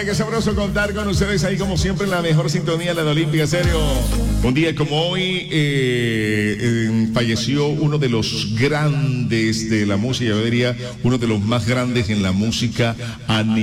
Oiga, qué sabroso contar con ustedes ahí como siempre en la mejor sintonía de la Olímpica, serio. Un día como hoy falleció uno de los grandes de la música, yo diría uno de los más grandes en la música a nivel